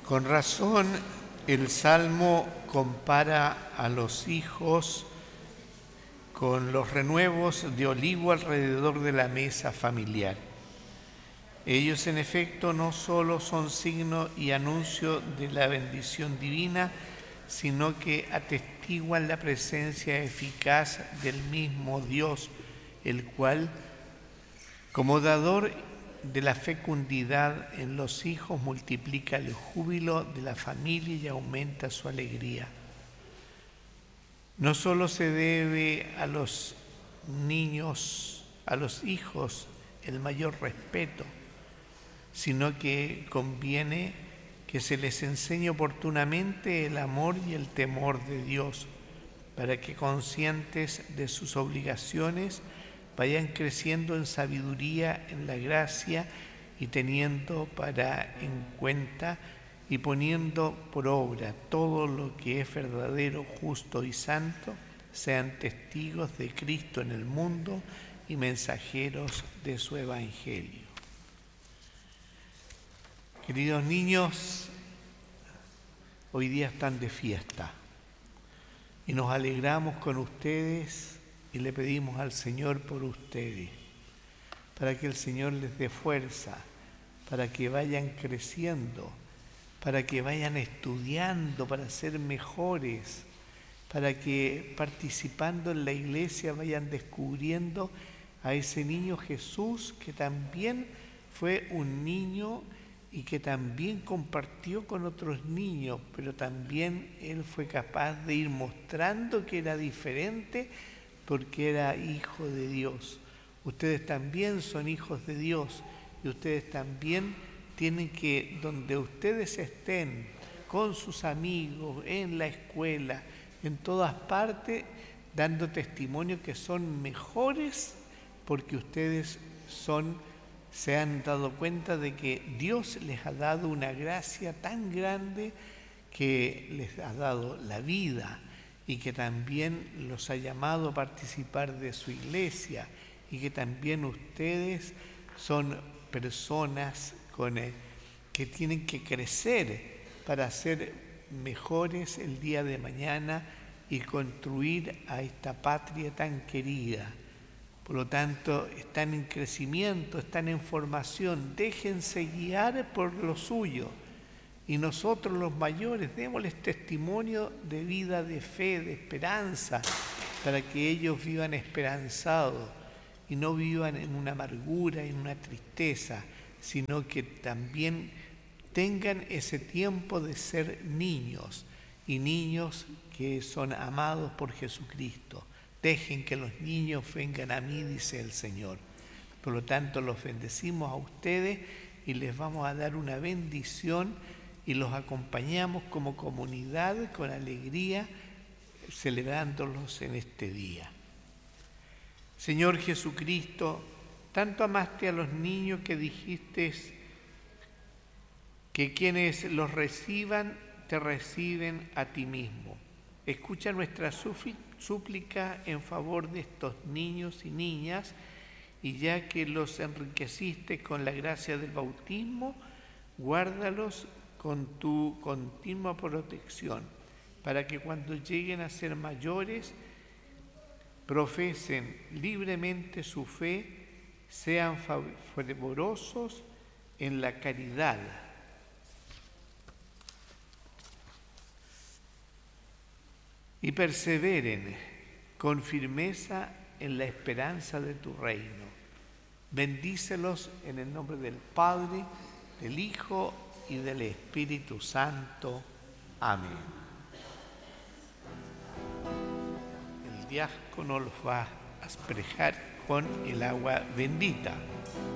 Con razón, el Salmo compara a los hijos con los renuevos de olivo alrededor de la mesa familiar. Ellos, en efecto, no solo son signo y anuncio de la bendición divina, sino que atestiguan la presencia eficaz del mismo Dios, el cual, como dador de la fecundidad en los hijos, multiplica el júbilo de la familia y aumenta su alegría. No solo se debe a los niños, a los hijos, el mayor respeto, sino que conviene que se les enseñe oportunamente el amor y el temor de Dios, para que, conscientes de sus obligaciones, vayan creciendo en sabiduría, en la gracia, y teniendo en cuenta y poniendo por obra todo lo que es verdadero, justo y santo, sean testigos de Cristo en el mundo y mensajeros de su Evangelio. Queridos niños, hoy día están de fiesta y nos alegramos con ustedes y le pedimos al Señor por ustedes, para que el Señor les dé fuerza, para que vayan creciendo, para que vayan estudiando, para ser mejores, para que participando en la iglesia vayan descubriendo a ese niño Jesús, que también fue un niño y que también compartió con otros niños, pero también Él fue capaz de ir mostrando que era diferente porque era hijo de Dios. Ustedes también son hijos de Dios y ustedes también tienen que, donde ustedes estén, con sus amigos, en la escuela, en todas partes, dando testimonio que son mejores porque ustedes se han dado cuenta de que Dios les ha dado una gracia tan grande, que les ha dado la vida y que también los ha llamado a participar de su iglesia, y que también ustedes son personas que tienen que crecer para ser mejores el día de mañana y construir a esta patria tan querida. Por lo tanto, están en crecimiento, están en formación, déjense guiar por lo suyo. Y nosotros los mayores démosles testimonio de vida, de fe, de esperanza, para que ellos vivan esperanzados y no vivan en una amargura, en una tristeza, sino que también tengan ese tiempo de ser niños, y niños que son amados por Jesucristo. Dejen que los niños vengan a mí, dice el Señor. Por lo tanto, los bendecimos a ustedes y les vamos a dar una bendición y los acompañamos como comunidad con alegría, celebrándolos en este día. Señor Jesucristo, tanto amaste a los niños que dijiste que quienes los reciban, te reciben a ti mismo. Escucha nuestra súplica en favor de estos niños y niñas, y ya que los enriqueciste con la gracia del bautismo, guárdalos con tu continua protección, para que cuando lleguen a ser mayores, profesen libremente su fe, sean fervorosos en la caridad y perseveren con firmeza en la esperanza de tu reino. Bendícelos en el nombre del Padre, del Hijo y del Espíritu Santo. Amén. El diácono los va a asperjar con el agua bendita.